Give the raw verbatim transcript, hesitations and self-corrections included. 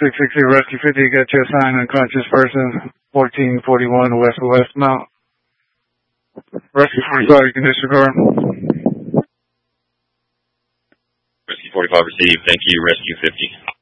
six six zero Rescue fifty, got you assigned unconscious person, fourteen forty-one West West Mount. Rescue forty-five, you can disregard. Rescue forty-five received, thank you, Rescue fifty.